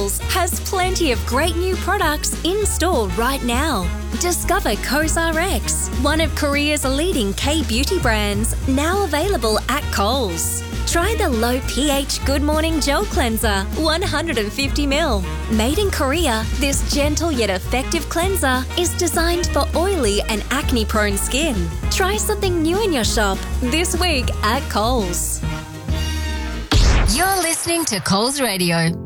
Coles has plenty of great new products in store right now. Discover COSRX, one of Korea's leading K-beauty brands, now available at Coles. Try the low pH Good Morning Gel Cleanser, 150ml. Made in Korea, this gentle yet effective cleanser is designed for oily and acne-prone skin. Try something new in your shop this week at Coles. You're listening to Coles Radio.